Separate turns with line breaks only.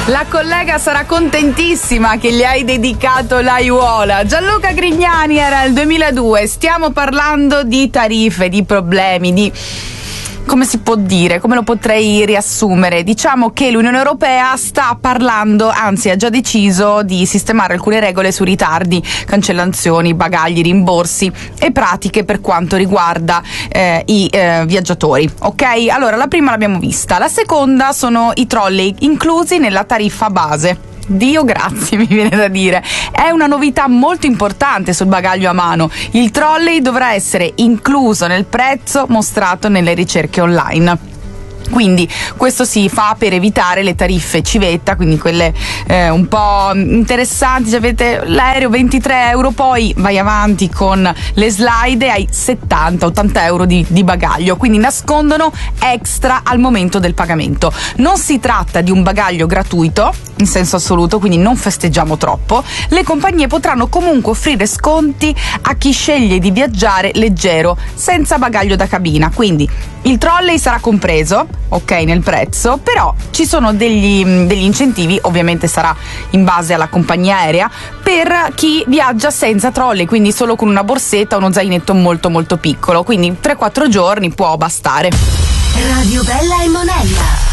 La collega sarà contentissima che gli hai dedicato l'aiuola. Gianluca Grignani, era il 2002. Stiamo parlando di tariffe, di problemi, di... come si può dire? Come lo potrei riassumere? Diciamo che l'Unione Europea sta parlando, anzi ha già deciso di sistemare alcune regole su ritardi, cancellazioni, bagagli, rimborsi e pratiche per quanto riguarda i viaggiatori. Ok? Allora, la prima l'abbiamo vista. La seconda sono i trolley inclusi nella tariffa base. Dio grazie, mi viene da dire. È una novità molto importante sul bagaglio a mano. Il trolley dovrà essere incluso nel prezzo mostrato nelle ricerche online. Quindi questo si fa per evitare le tariffe civetta, quindi quelle un po' interessanti. Se avete l'aereo 23 euro, poi vai avanti con le slide e hai 70-80 euro di bagaglio, quindi nascondono extra al momento del pagamento. Non si tratta di un bagaglio gratuito in senso assoluto, quindi non festeggiamo troppo. Le compagnie potranno comunque offrire sconti a chi sceglie di viaggiare leggero senza bagaglio da cabina, quindi il trolley sarà compreso, ok, nel prezzo, però ci sono degli incentivi, ovviamente sarà in base alla compagnia aerea, per chi viaggia senza trolley, quindi solo con una borsetta o uno zainetto molto molto piccolo, quindi 3-4 giorni può bastare.
Radio Bella e Monella.